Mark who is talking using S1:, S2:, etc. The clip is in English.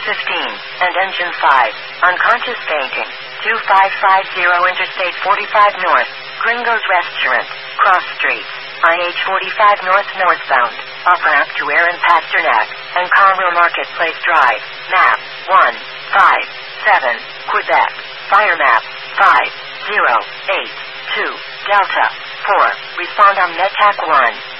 S1: 15, and Engine 5. Unconscious fainting. 2550 Interstate 45 North. Gringo's Restaurant. Cross Street. IH 45 North northbound. Off-ramp to Aaron Pasternak. And Conroe Marketplace Drive. Map 157. Quebec. Fire map 5082. Delta 4. Respond on NetTac 1.